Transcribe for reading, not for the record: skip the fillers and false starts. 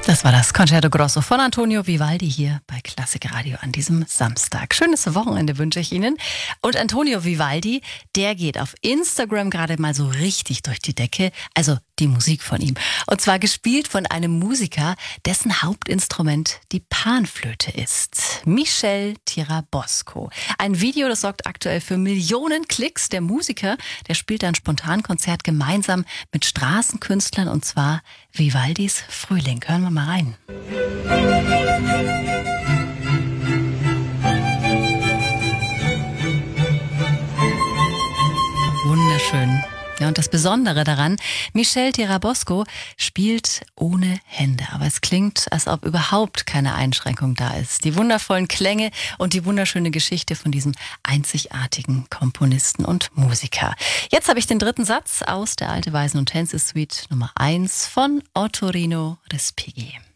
Das war das Concerto Grosso von Antonio Vivaldi hier bei Klassik Radio an diesem Samstag. Schönes Wochenende wünsche ich Ihnen. Und Antonio Vivaldi, der geht auf Instagram gerade mal so richtig durch die Decke. Also die Musik von ihm. Und zwar gespielt von einem Musiker, dessen Hauptinstrument die Panflöte ist. Michel Tirabosco. Ein Video, das sorgt aktuell für Millionen Klicks. Der Musiker, der spielt ein Spontankonzert gemeinsam mit Straßenkünstlern, und zwar Vivaldis Frühling. Hören wir mal rein. Wunderschön. Ja, und das Besondere daran, Michel Tirabosco spielt ohne Hände. Aber es klingt, als ob überhaupt keine Einschränkung da ist. Die wundervollen Klänge und die wunderschöne Geschichte von diesem einzigartigen Komponisten und Musiker. Jetzt habe ich den dritten Satz aus der Alte Weisen- und Tänze-Suite Nummer 1 von Ottorino Respighi.